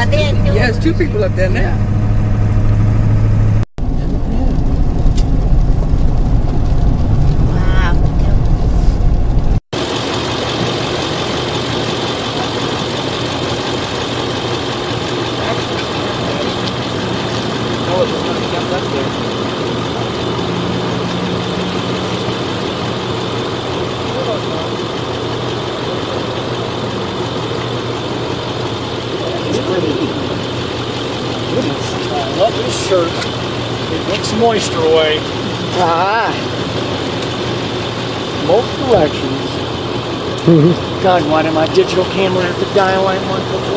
up there too. Yeah, there's two people up there now. Wow. Oh, it's going to jump up there. It's pretty. I love this shirt. It wicks moisture away. Ah. Both directions. God, why did my digital camera have to die like one before?